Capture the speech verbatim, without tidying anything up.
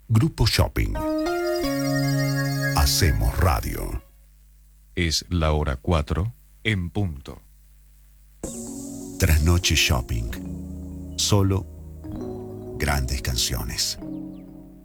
Grupo Shopping. Hacemos radio. Es la hora cuatro en punto. Trasnoche Shopping. Solo grandes canciones.